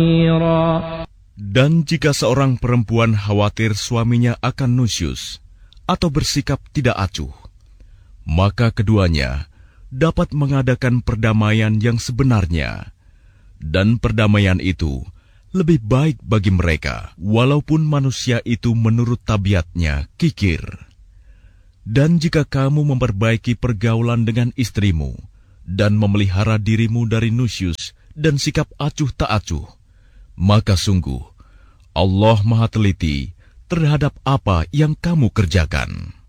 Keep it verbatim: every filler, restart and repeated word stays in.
Dan jika seorang perempuan khawatir suaminya akan nusyus atau bersikap tidak acuh, maka keduanya dapat mengadakan perdamaian yang sebenarnya. Dan perdamaian itu lebih baik bagi mereka, walaupun manusia itu menurut tabiatnya kikir. Dan jika kamu memperbaiki pergaulan dengan istrimu dan memelihara dirimu dari nusyus dan sikap acuh tak acuh, maka sungguh Allah Maha Teliti terhadap apa yang kamu kerjakan.